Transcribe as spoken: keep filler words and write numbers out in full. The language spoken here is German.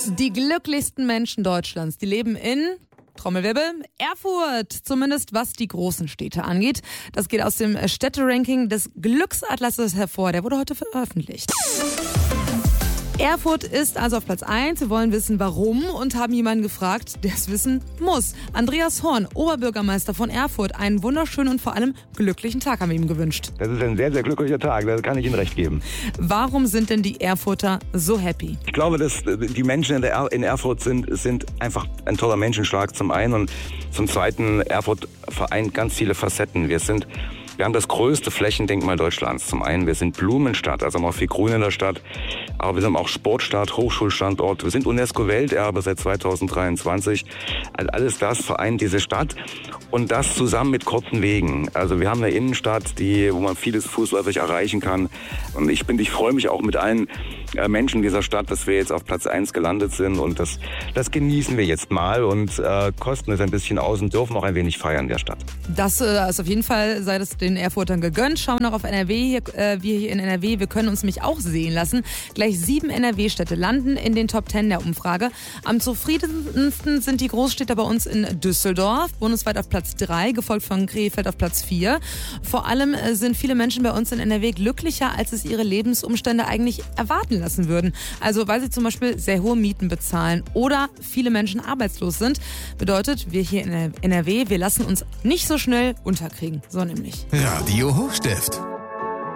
Die glücklichsten Menschen Deutschlands, die leben in, Trommelwirbel, Erfurt, zumindest was die großen Städte angeht. Das geht aus dem Städteranking des Glücksatlases hervor. Der wurde heute veröffentlicht. Erfurt ist also auf Platz eins. Wir wollen wissen, warum, und haben jemanden gefragt, der es wissen muss. Andreas Horn, Oberbürgermeister von Erfurt. Einen wunderschönen und vor allem glücklichen Tag haben wir ihm gewünscht. Das ist ein sehr, sehr glücklicher Tag, da kann ich Ihnen recht geben. Warum sind denn die Erfurter so happy? Ich glaube, dass die Menschen in, der er- in Erfurt sind, sind einfach ein toller Menschenschlag zum einen. Und zum zweiten, Erfurt vereint ganz viele Facetten. Wir sind... Wir haben das größte Flächendenkmal Deutschlands. Zum einen, wir sind Blumenstadt, also haben auch viel Grün in der Stadt. Aber wir sind auch Sportstadt, Hochschulstandort. Wir sind UNESCO-Welterbe seit zweitausenddreiundzwanzig. Also alles das vereint diese Stadt. Und das zusammen mit kurzen Wegen. Also wir haben eine Innenstadt, die, wo man vieles fußläufig erreichen kann. Und ich bin, ich freue mich auch mit allen äh, Menschen dieser Stadt, dass wir jetzt auf Platz eins gelandet sind. Und das, das genießen wir jetzt mal und äh, kosten es ein bisschen aus und dürfen auch ein wenig feiern in der Stadt. Das äh, ist auf jeden Fall, sei das den Erfurtern gegönnt. Schauen wir noch auf N R W. Hier, äh, wir hier in N R W, wir können uns nämlich auch sehen lassen. Gleich sieben N R W-Städte landen in den Top Ten der Umfrage. Am zufriedensten sind die Großstädte bei uns in Düsseldorf, bundesweit auf Platz drei, gefolgt von Krefeld auf Platz vier. Vor allem äh, sind viele Menschen bei uns in N R W glücklicher, als es ihre Lebensumstände eigentlich erwarten lassen würden. Also weil sie zum Beispiel sehr hohe Mieten bezahlen oder viele Menschen arbeitslos sind. Bedeutet, wir hier in N R W, wir lassen uns nicht so schnell unterkriegen. So nämlich. Radio Hochstift.